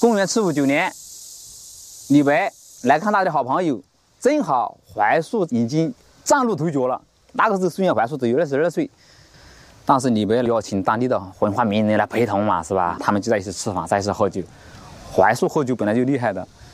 公元759年，李白来看他的好朋友，正好槐树已经崭露头角了。那个时候虽然槐树只有22岁，但是李白邀请当地的文化名人来陪同嘛，是吧？他们就在一起吃饭，在一起喝酒。槐树喝酒本来就厉害的，